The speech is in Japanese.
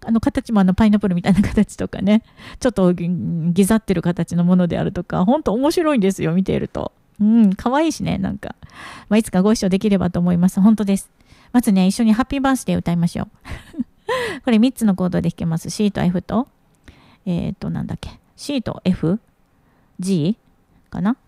形もパイナップルみたいな形とかね、ちょっとギザってる形のものであるとか、ほんと面白いんですよ、見ていると。うん、可愛いしね、なんか。まあ、いつかご一緒できればと思います。本当です。まずね、一緒にハッピーバースデー歌いましょう。これ3つのコードで弾けます。C と F と、なんだっけ。C と F、G かな